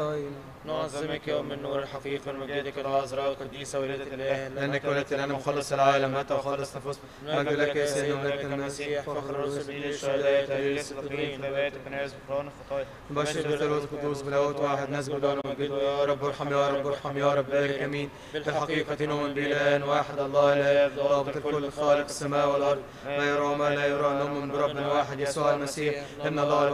نعظمك يا أم النور الحقيقي ومجدك العذراء القديسة وليدة الإله، لأنك ولدت لنا مخلص العالم أنت وخلص نفوسنا. مجد لك يا سيدنا وملك المسيح فخر الرسل بدين الشهداء تهليل الصديقين ثبات كنائس غفران الخطايا. بشر بالثالوث القدوس بلاوت واحد نسجد ونمجده يا رب ارحم يا رب ارحم يا رب بارك امين. بالحقيقة نؤمن بإله واحد الله الآب ضابط الكل خالق السماء والأرض ما يرى وما لا يرى. نؤمن برب واحد يسوع المسيح ابن الله